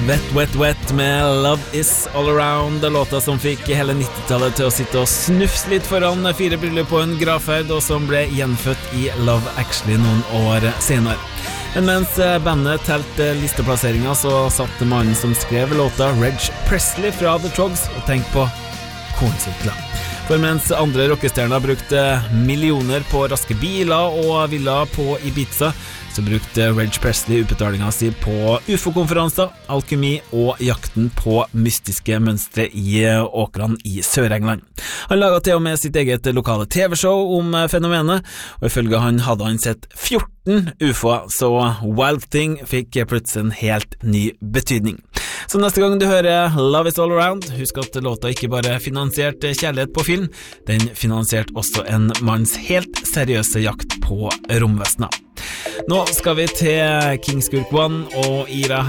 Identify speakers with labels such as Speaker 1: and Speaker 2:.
Speaker 1: Wet med Love Is All Around, låta som fikk hele 90-tallet til å sitte og snufse litt foran 4 briller på en gravferd, og som ble gjenfødt i Love Actually noen år senere. Men mens bandet telte listeplasseringer, så satt mannen som skrev låta, Reg Presley fra The Trogs, og tenkte på kornsirkler. For mens andre rockestjerner brukte millioner på raske biler og villaer på Ibiza, så brukte Reg Presley utbetalingen sin på UFO-konferanser, alkemi og jakten på mystiske mønstre i åkrene i Sør-England. Han laget til og med sitt eget lokale TV-show om fenomenet, og ifølge han hadde han sett 14 UFOer, så Wild Thing fikk plutselig en helt ny betydning. Så neste gang du hører Love Is All Around, husk at låta ikke bare finansierte kjærlighet på film, den finansierte også en manns helt seriøse jakt på romvesener. Nå skal vi til King Skurk One og Ira